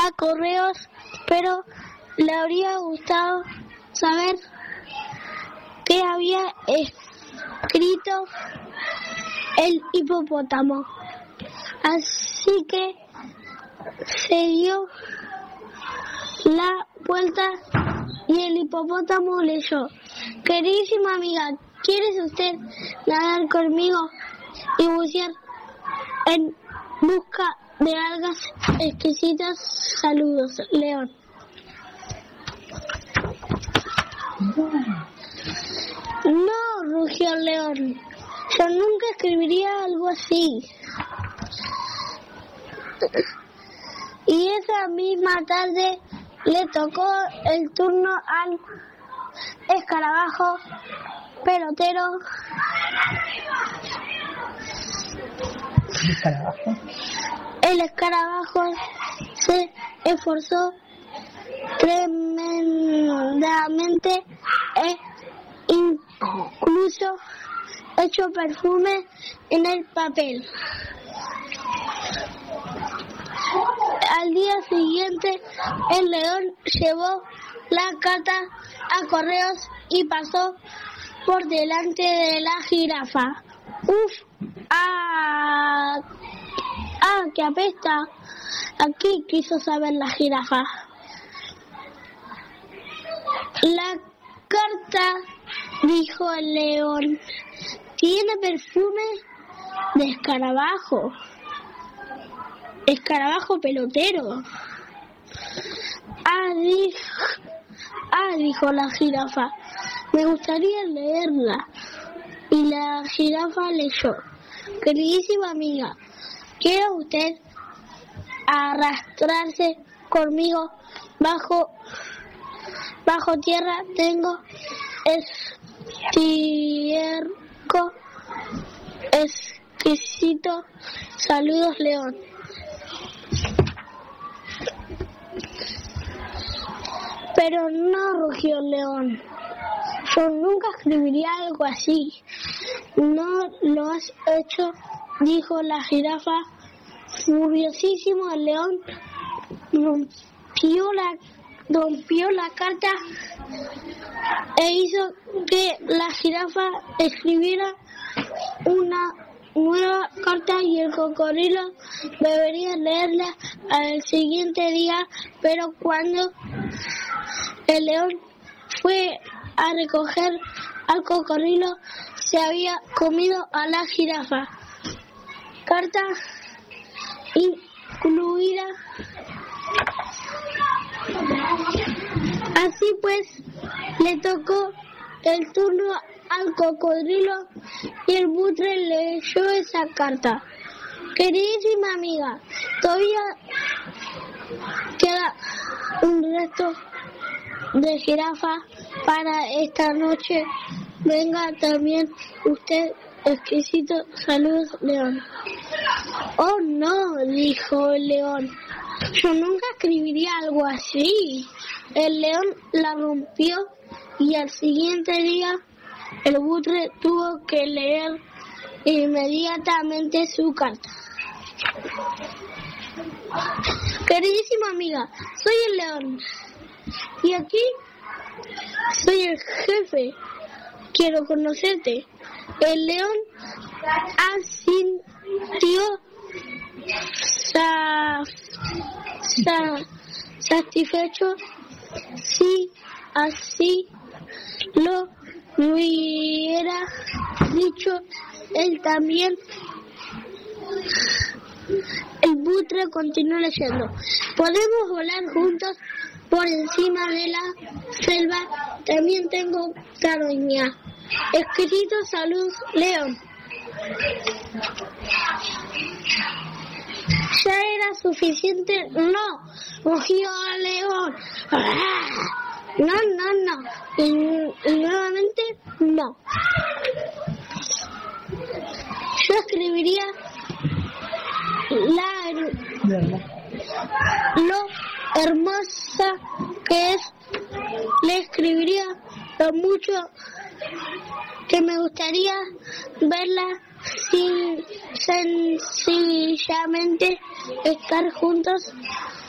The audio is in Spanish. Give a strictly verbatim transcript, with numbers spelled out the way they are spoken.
a correos, pero le habría gustado saber qué había escrito el hipopótamo. Así que se dio la vuelta y el hipopótamo leyó: queridísima amiga, ¿quiere usted nadar conmigo y bucear en busca de algas exquisitas? Saludos, León. No, rugió el león, yo nunca escribiría algo así. Y esa misma tarde le tocó el turno al escarabajo pelotero. ¿El escarabajo? El escarabajo se esforzó tremendamente e incluso echó perfume en el papel. Al día siguiente, el león llevó la carta a correos y pasó por delante de la jirafa. ¡Uf! ¡Ah! ¡Ah, que apesta! Aquí quiso saber la jirafa. La carta, dijo el león, tiene perfume de escarabajo. Escarabajo pelotero. Ah, dijo, ah, dijo la jirafa, me gustaría leerla. Y la jirafa leyó: queridísima amiga, ¿quiere usted arrastrarse conmigo bajo bajo tierra? Tengo estiércol exquisito. Saludos, León. Pero no, rugió el león, yo nunca escribiría algo así. No lo has hecho, dijo la jirafa. Furiosísimo, el león rompió la, rompió la carta e hizo que la jirafa escribiera una nueva carta y el cocodrilo debería leerla al siguiente día. Pero cuando el león fue a recoger al cocodrilo, se había comido a la jirafa. Carta incluida. Así pues, le tocó el turno al cocodrilo y el buitre leyó esa carta. Queridísima amiga, todavía queda un resto de jirafa para esta noche. Venga también usted, exquisito. Saludos, León. Oh no, dijo el león, yo nunca escribiría algo así. El león la rompió y al siguiente día el buitre tuvo que leer inmediatamente su carta. Queridísima amiga, soy el león y aquí soy el jefe. Quiero conocerte. El león asintió sa, sa, satisfecho. Si así lo hubiera dicho él también. El buitre continuó leyendo: podemos volar juntos por encima de la selva. También tengo caroña. Escrito, salud, León. Ya era suficiente. No, rugió al león. No, no, no. Y, y nuevamente, no. Yo escribiría la, lo hermosa que es. Le escribiría lo mucho que me gustaría verla, sin sencillamente estar juntos